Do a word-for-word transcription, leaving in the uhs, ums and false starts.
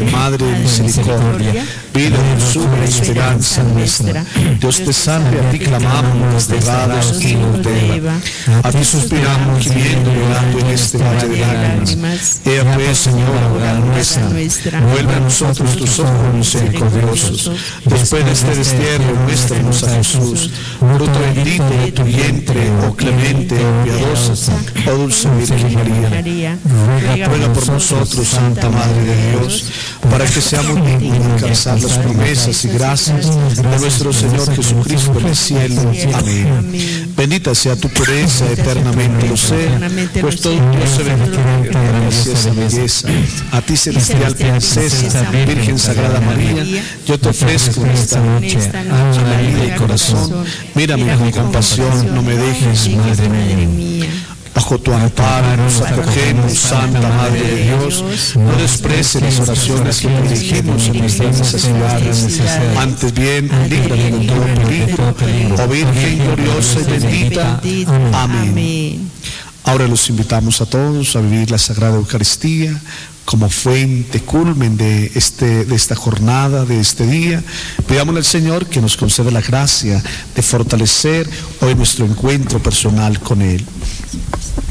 Madre de misericordia, vida, dulzura y esperanza nuestra. Dios te salve, a ti clamamos, desterrados hijos de Eva. A ti suspiramos, gimiendo y llorando en este valle de lágrimas. Ea pues, Señora, abogada nuestra, vuelve a nosotros tus ojos misericordiosos. Después de este destierro, muéstranos a Jesús, fruto bendito de tu vientre, oh clemente, oh piadosa, oh dulce Virgen María. Ruega por nosotros, Santa Madre de Dios, para que seamos dignos de alcanzar las promesas y gracias de nuestro Señor Jesucristo en el cielo. Amén. Bendita sea tu pureza, eternamente lo sea, pues todo Dios se bendiga, gracias esa belleza. A ti, celestial princesa, Virgen Sagrada María, yo te ofrezco esta noche alma, vida y corazón. Mírame con compasión, no me dejes, Madre mía. Bajo tu amparo nos acogemos, Santa Madre de Dios. No desprecies las oraciones que te dirigimos en nuestras necesidades. Antes bien, líbranos de todo peligro, oh Virgen gloriosa y bendita. Amén. Ahora los invitamos a todos a vivir la Sagrada Eucaristía como fuente, culmen de, este, de esta jornada, de este día. Pidámosle al Señor que nos conceda la gracia de fortalecer hoy nuestro encuentro personal con Él.